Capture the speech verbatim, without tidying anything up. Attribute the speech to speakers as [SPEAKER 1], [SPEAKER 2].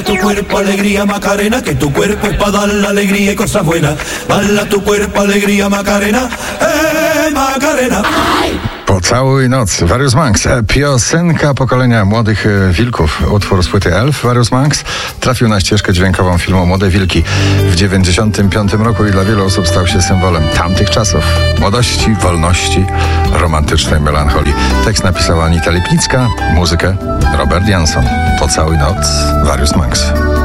[SPEAKER 1] Tu cuerpo alegría Macarena, que tu cuerpo es para dar la alegría y cosas buenas. Bala tu cuerpo alegría Macarena, eh Macarena.
[SPEAKER 2] Pocałuj noc, Various Monks, piosenka pokolenia młodych wilków. Utwór z płyty Elf, Various Monks, trafił na ścieżkę dźwiękową filmu Młode Wilki w dziewięćdziesiątym piątym roku i dla wielu osób stał się symbolem tamtych czasów. Młodości, wolności, romantycznej melancholii. Tekst napisała Anita Lipnicka, muzykę Robert Jansson. Pocałuj noc, Various Monks.